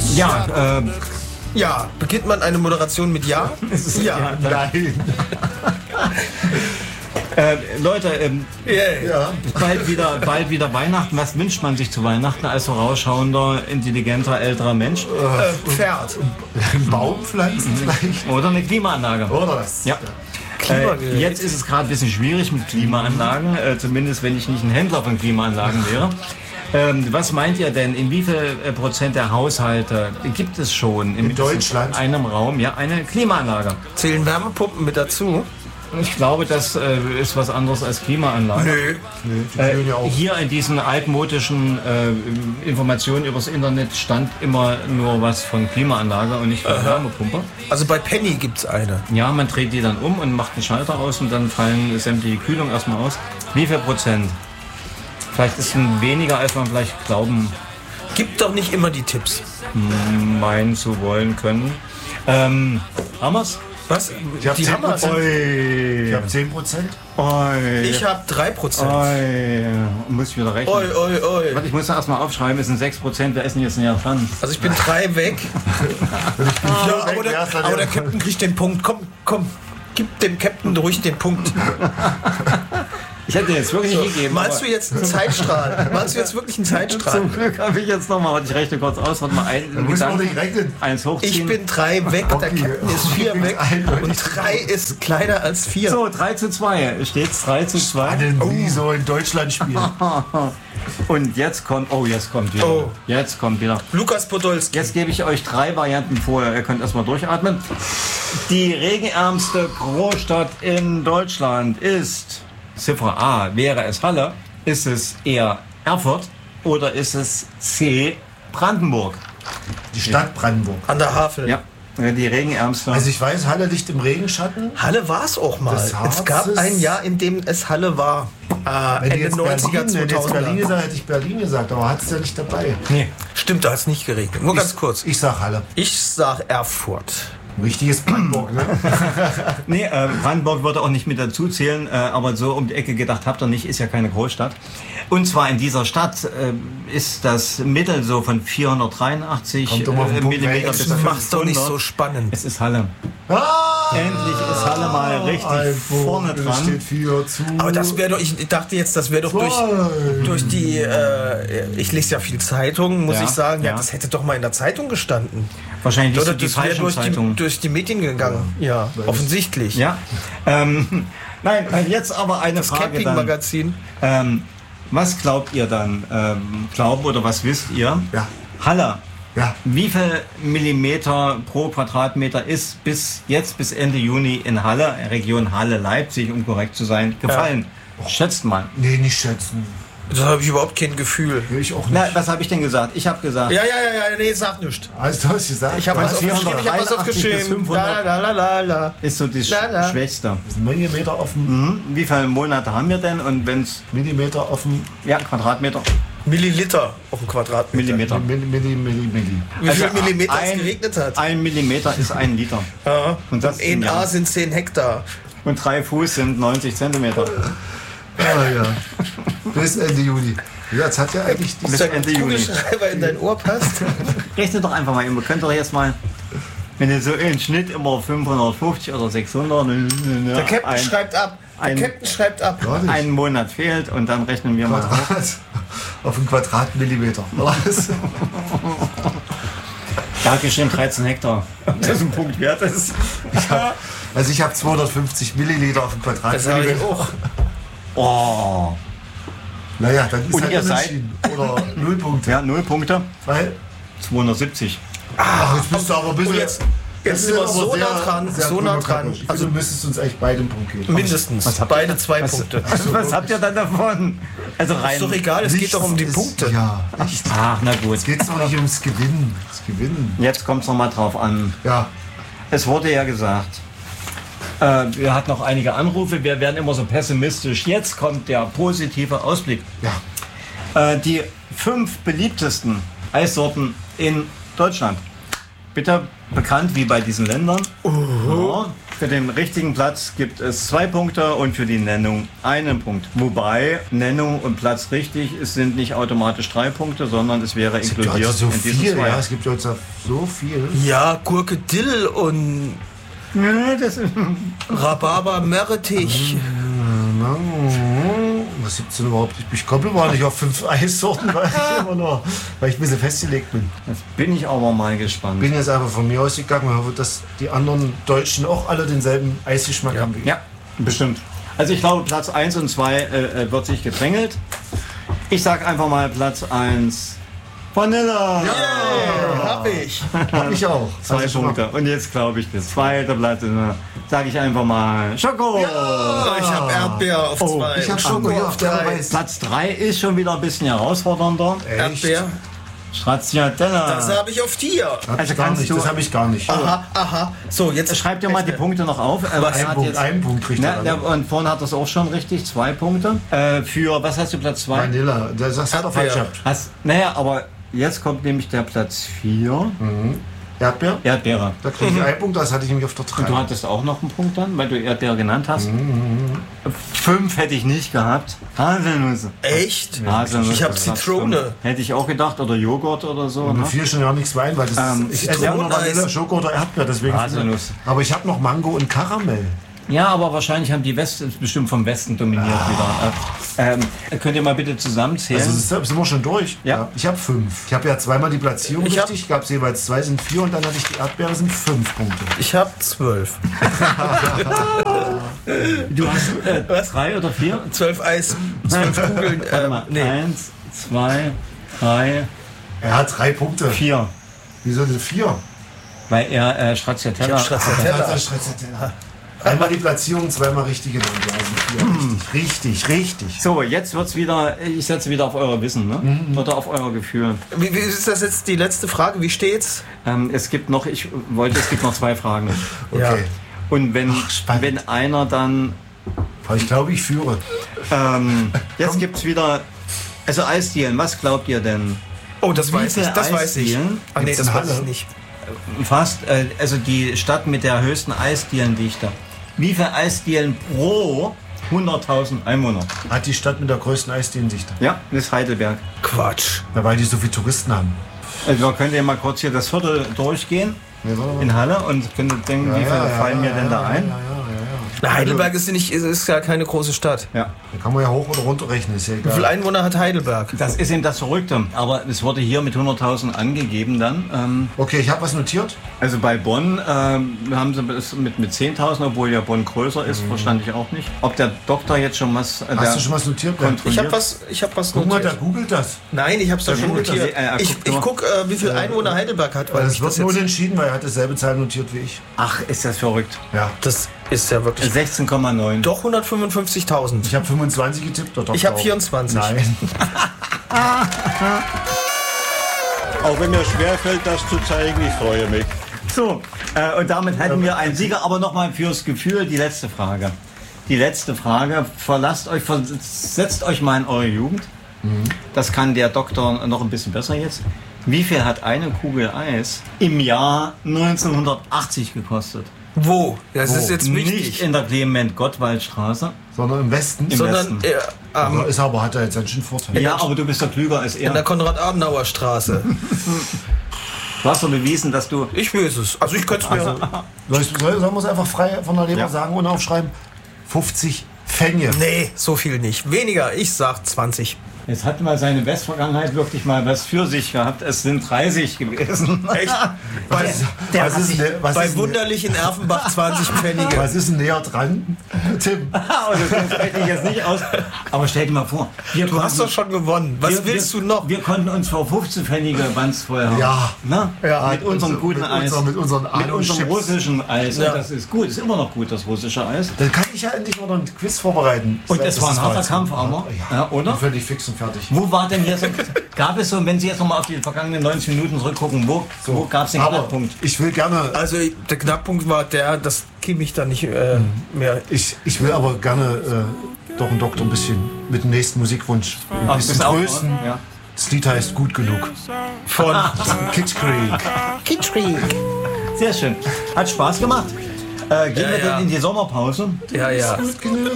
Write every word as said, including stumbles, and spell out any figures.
Yes. Ja, äh, Ja. Beginnt man eine Moderation mit Ja? Ja. Nein. äh, Leute, ähm, Yeah. Ja. bald wieder, bald wieder Weihnachten. Was wünscht man sich zu Weihnachten als vorausschauender, intelligenter, älterer Mensch? Äh, Pferd. Einen Baum pflanzen vielleicht. Oder eine Klimaanlage? Oder was? Ja. Äh, jetzt ist es gerade ein bisschen schwierig mit Klimaanlagen, äh, zumindest wenn ich nicht ein Händler von Klimaanlagen wäre. Ähm, was meint ihr denn, in wie viel äh, Prozent der Haushalte gibt es schon in, In Deutschland? einem Raum ja, eine Klimaanlage? Zählen Wärmepumpen mit dazu? Ich glaube, das äh, ist was anderes als Klimaanlage. Nö. Nee, die Äh, fühlen ja auch. hier in diesen altmodischen äh, Informationen übers Internet stand immer nur was von Klimaanlage und nicht von Wärmepumpe. Also bei Penny gibt's eine. Ja, man dreht die dann um und macht einen Schalter aus und dann fallen sämtliche Kühlung erstmal aus. Wie viel Prozent? Vielleicht ist es weniger, als man vielleicht glauben Gibt doch nicht immer die Tipps. meinen zu wollen können. Ähm, haben wir's? Was? Ich habe Die zehn Hammers. Prozent. Oi. Ich habe zehn Prozent. Oi. Ich habe drei Prozent. Oi. Muss ich wieder rechnen. Oi, oi, oi. Warte, ich muss da erstmal aufschreiben, es sind sechs Prozent, wer ist denn jetzt näher dran? Also ich bin drei weg. Ja, aber, weg, der, wer ist da aber der- der Captain kriegt den Punkt. Komm, komm. Gib dem Captain ruhig den Punkt. Ich hätte jetzt wirklich nicht gegeben. Meinst aber du jetzt einen Zeitstrahl? Meinst du jetzt wirklich einen Zeitstrahl? Zum Glück habe ich jetzt nochmal, ich rechne kurz aus, warte mal ein, Da muss man nicht rechnen. eins hochziehen. Ich bin drei weg, der Okay. Captain ist vier weg Eindeutig. und drei ist kleiner als vier. so, drei zu zwei, steht's drei zu zwei. Denn wie so in Deutschland spielen. Und jetzt kommt, oh, jetzt kommt wieder. Oh. Jetzt kommt wieder. Lukas Podolski. Jetzt gebe ich euch drei Varianten vor. Ihr könnt erstmal durchatmen. Die regenärmste Großstadt in Deutschland ist, Ziffer A, wäre es Halle, ist es eher Erfurt oder ist es C, Brandenburg? Die Stadt Brandenburg. An der Havel. Ja, die regenärmste. Also ich weiß, Halle liegt im Regenschatten. Halle war es auch mal. Das Harz Es gab ist- ein Jahr, in dem es Halle war. Äh, Wenn du Ende jetzt neunziger, Berlin, wenn du jetzt Berlin zweitausender. gesagt hätte ich Berlin gesagt, aber hat es ja nicht dabei. nee. Stimmt, da hat es nicht geregnet. Nur ganz kurz. Ich sag Halle. Ich sag Erfurt. Richtiges Brandenburg, ne? Nee, äh, Brandenburg würde auch nicht mit dazu zählen, äh, aber so um die Ecke gedacht habt ihr nicht, ist ja keine Großstadt. Und zwar in dieser Stadt äh, ist das Mittel so von vierhundertdreiundachtzig Kommt immer auf den äh, Punkt, Millimeter ey, bis Das macht's doch nicht so fünfhundert. spannend. Es ist Halle. Ah, Endlich ist Halle mal richtig Alfred, vorne es dran. steht vier zu. Aber das wäre doch, ich dachte jetzt, das wäre doch durch, zwei. durch die, äh, ich lese ja viel Zeitung, muss Ja, ich sagen, ja, ja. das hätte doch mal in der Zeitung gestanden. Wahrscheinlich Oder nicht so die das wäre falschen durch die, Zeitungen. durch die Medien gegangen. Ja, offensichtlich. Ja. Ähm, nein, jetzt aber eine Das Frage dann. Campingmagazin. Ähm, was glaubt ihr dann? Ähm, glauben oder was wisst ihr? Ja. Halle. Ja. Wie viel Millimeter pro Quadratmeter ist bis jetzt, bis Ende Juni in Halle, Region Halle-Leipzig, um korrekt zu sein, gefallen? Schätzt mal. Nee, nicht schätzen. Da habe ich überhaupt kein Gefühl. Will ich auch nicht. Na, was habe ich denn gesagt? Ich habe gesagt, Ja, ja, ja, ja, nee, sag nichts. Also, du hast gesagt, Ich habe was was aufgeschrieben, ich habe was vierhundertdreiundachtzig bis aufgeschrieben. fünfhundert. La, la, la, la, la. ist so das Na, na. Schwächste. Millimeter auf dem Mhm. Wie viele Monate haben wir denn? Und wenn es, Millimeter auf dem ja, Quadratmeter, Milliliter auf dem Quadratmeter. Millimeter. Milli, Milli, Milli, Milli. Wie viel Also Millimeter es ein- geregnet hat. Ein Millimeter ist ein Liter. Ja. Und das Und ein ja. A sind zehn Hektar. Und drei Fuß sind neunzig Zentimeter. Ah ja. Bis Ende Juni. Ja, jetzt hat ja eigentlich die Bis Der Ende Juni. Kugelschreiber in dein Ohr passt. Rechne doch einfach mal, ihr könnt doch jetzt mal, wenn ihr so im Schnitt immer fünfhundertfünfzig oder sechshundert, Der Captain ein, schreibt ab. Der ein- Captain schreibt ab. Ja, nicht. ein Monat fehlt und dann rechnen wir mal drauf. Quadrat, auf einen Quadratmillimeter. Was? Da hat geschrieben dreizehn Hektar. Das ist ein Punkt wert ist. Also ich habe zweihundertfünfzig Milliliter auf einen Das habe ich Quadratmillimeter. auch. Oh. Naja, dann ist Und halt ihr seid- unentschieden. Oder null Punkte. Ja, null Punkte. Weil, zweihundertsiebzig. ach, jetzt bist du aber ein bisschen... Und jetzt, jetzt sind wir so nah dran, so nah dran. Also Also du müsstest uns echt beide einen Punkt geben. mindestens. Beide zwei Punkte. Was habt ihr dann davon? Also rein. Ist doch egal, es geht doch um die Nichts Punkte. Ist, ja, echt. Ach, na gut. Es geht doch nicht ums Gewinnen. Das Gewinnen. Jetzt kommt es nochmal drauf an. Ja, Es wurde ja gesagt, äh, wir hatten noch einige Anrufe, wir werden immer so pessimistisch. Jetzt kommt der positive Ausblick. ja. Äh, die fünf beliebtesten Eissorten in Deutschland. Bitte bekannt wie bei diesen Ländern. Ja, Für den richtigen Platz gibt es zwei Punkte und für die Nennung einen Punkt. Wobei Nennung und Platz richtig, es sind nicht automatisch drei Punkte, sondern es wäre Es gibt inkludiert heute so in diesen viel, zwei. ja, es gibt heute so viel. Ja, Gurke Dill und Ja, das ist Rhabarber Meerrettich. Was gibt's denn überhaupt? Ich, ich komme mal nicht auf fünf Eissorten, weil ich immer nur, weil ich ein bisschen festgelegt bin. Jetzt bin ich aber mal gespannt. Bin jetzt einfach von mir ausgegangen und hoffe, dass die anderen Deutschen auch alle denselben Eisgeschmack haben wie ich. Ja, bestimmt. Also ich glaube, Platz eins und zwei äh, wird sich gedrängelt. Ich sag einfach mal Platz eins. Vanilla! Ja, hab ich. Hab ich auch. Zwei Also Punkte. Und jetzt glaube ich, der zweite Platz ist, sage ich einfach mal Schoko. Oh, ich hab Erdbeer auf Oh, zwei. ich hab und Schoko hier auf auf der drei. Weiß. Platz drei ist schon wieder ein bisschen herausfordernder. Echt? Erdbeer. Stracciatella. Das habe ich auf dir. Hab Also ich gar kannst nicht. du- Das habe ich gar nicht. Aha, aha. So, jetzt Schreib dir mal die Punkte noch auf. Äh, was Ein hat Punkt, jetzt, ein Punkt kriegt ne, er. der, und vorhin hat das auch schon richtig, zwei Punkte. Äh, für, was hast du, Platz zwei? Vanilla. Das das hat er falsch gehabt. Hast, naja, aber jetzt kommt nämlich der Platz vier. Erdbeer? Erdbeere. Da kriege ich einen Punkt, das hatte ich nämlich auf der Und du drei. hattest auch noch einen Punkt dann, weil du Erdbeere genannt hast. Fünf hätte ich nicht gehabt. Haselnüsse. echt? Haselnüsse. Ich habe das war Zitrone. fünf. Hätte ich auch gedacht. Oder Joghurt oder so. Mir Ne? fiel schon ja nichts ein, weil das Ähm, ist, ich esse immer nur Zitroneneis. Vanille, Schoko oder Erdbeer, deswegen. Haselnuss. Aber ich habe noch Mango und Karamell. Ja, aber wahrscheinlich haben die Westen, bestimmt vom Westen dominiert wieder. Äh, ähm, könnt ihr mal bitte zusammenzählen? Also das ist- sind wir schon durch. Ja. Ich habe fünf. Ich habe ja zweimal die Platzierung Ich hab- richtig. Gab es jeweils zwei, sind vier und dann hatte ich die Erdbeere, sind fünf Punkte. Ich habe zwölf. du hast äh, Was? drei oder vier? Zwölf Eis, zwölf Kugeln. Warte Äh, mal. nee. Eins, zwei, drei, Er hat drei Punkte. vier. Wieso denn vier? Weil er äh, Stracciatella. Ich hab Stracciatella. Ja, das ist Stracciatella. Einmal die Platzierung, zweimal richtig genannt. Ja, also vier. Richtig, richtig, richtig. So, jetzt wird's wieder, ich setze wieder auf euer Wissen, ne? Mhm. Oder auf euer Gefühl. Wie, wie ist das jetzt die letzte Frage? Wie steht's? Ähm, es gibt noch, ich wollte, es gibt noch zwei Fragen. Okay. Und wenn, Ach, spannend. wenn einer dann, Aber ich glaube, ich führe. ähm, jetzt gibt's wieder, also Eisdielen, was glaubt ihr denn? Oh, das Wie weiß ich. viele Das weiß ich. Eisdielen Ah, nee, gibt's das in weiß ich Halle? nicht. Fast, äh, also die Stadt mit der höchsten Eisdielendichte. Wie viele Eisdielen pro hunderttausend Einwohner? Hat die Stadt mit der größten Eisdielendichte. Ja, das ist Heidelberg. Quatsch. Ja, weil die so viele Touristen haben. Also könnt ihr mal kurz hier das Viertel durchgehen Nee, warte mal. in Halle und könnt ihr denken, wie viele fallen mir denn da ein? Ja, ja, ja, ja. Na, Heidelberg ist, ja nicht, ist, ist ja keine große Stadt. Ja. Da kann man ja hoch oder runter rechnen, ist ja Wie viele egal. Einwohner hat Heidelberg? Das ist eben das Verrückte. Aber es wurde hier mit hunderttausend angegeben dann. Ähm, Okay, ich habe was notiert. also bei Bonn ähm, haben sie es mit, mit zehntausend, obwohl ja Bonn größer ist, verstand ich auch nicht. Ob der Doktor jetzt schon was... Äh, der Hast du schon was notiert? Bernd? Ich habe kontrolliert? was, ich hab was Guck mal, der notiert. googelt das. Nein, ich habe es doch schon googelt das. notiert. Äh, er Ich, guckt ich nur. gucke, äh, wie viele Einwohner Heidelberg hat. Weil Weil es ich wird das, nur jetzt, entschieden, weil er hat dasselbe Zahl notiert wie ich. Ach, ist das verrückt. Ja. das ist ja wirklich... sechzehn Komma neun. Doch hundertfünfundfünfzigtausend. Ich habe fünfundzwanzig getippt. Der Doktor Ich habe auch. vierundzwanzig. Nein. Auch wenn mir schwerfällt, das zu zeigen, ich freue mich. So, äh, und damit hätten wir einen Sieger. Aber nochmal fürs Gefühl die letzte Frage. Die letzte Frage. Verlasst euch, setzt euch mal in eure Jugend. Das kann der Doktor noch ein bisschen besser jetzt. Wie viel hat eine Kugel Eis im Jahr neunzehnhundertachtzig gekostet? Wo? Das Wo? ist jetzt Nicht wichtig. in der Clement-Gottwald-Straße. Sondern im Westen. Im Sondern Westen. äh, ähm, Aber ist aber, hat er jetzt einen schönen Vorteil. Ja, aber du bist doch klüger als in der er. Konrad-Adenauer-Straße. Du hast doch bewiesen, dass du... Ich weiß es. Also ich könnte es mir... Soll ich, soll, sollen wir es einfach frei von der Leber Ja. sagen und aufschreiben? fünfzig Pfennige. Nee, so viel nicht. Weniger. Ich sag zwanzig. Jetzt hat mal seine Westvergangenheit wirklich mal was für sich gehabt. Es sind dreißig gewesen. Echt? Bei, Der was hat ist, sich- denn- was, bei ist denn, Wunderlich in Erfenbach zwanzig Pfennige. was ist denn näher dran? Tim. Aber das spreche ich jetzt nicht aus. Aber stell dir mal vor, wir Du hast doch schon gewonnen. Was wir, willst wir, du noch? Wir konnten uns vor fünfzehn Pfennige Wands vorher haben. Ja. Na? Ja. Mit unserem Mit guten unser- Eis. mit unseren mit unserem Alu-Chips. russischen Eis. Ja. Und das ist gut. Ist immer noch gut, das russische Eis. Dann kann ich ja endlich mal noch ein Quiz vorbereiten. Und Das es war ein ist harter jetzt- Kampf, aber. Ja, Ja, oder? bin völlig fix und fertig. Wo war denn jetzt, gab es so, wenn Sie jetzt nochmal auf die vergangenen neunzig Minuten zurückgucken, wo, wo gab es den Aber Knackpunkt? ich will gerne, Also der Knackpunkt war der, dass Kimmich da nicht äh, mehr... ich, ich will aber gerne äh, doch einen Doktor ein bisschen mit dem nächsten Musikwunsch ein Ach, bisschen bist auch- trösten. Ja. Das Lied heißt Gut genug. Von Kitsch Creek. Kitschkrieg. Sehr schön. Hat Spaß gemacht. Äh, gehen Ja, wir ja. denn in die Sommerpause? Ja, ja.